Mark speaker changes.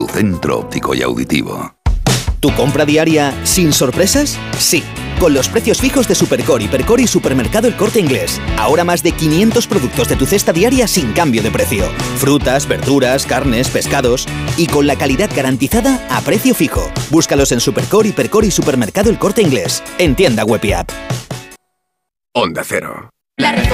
Speaker 1: Tu centro óptico y auditivo.
Speaker 2: ¿Tu compra diaria sin sorpresas? Sí, con los precios fijos de Supercore, Hipercore y Supermercado El Corte Inglés. Ahora más de 500 productos de tu cesta diaria sin cambio de precio. Frutas, verduras, carnes, pescados. Y con la calidad garantizada a precio fijo. Búscalos en Supercore, Hipercore y Supermercado El Corte Inglés. En tienda web y app.
Speaker 1: Onda Cero.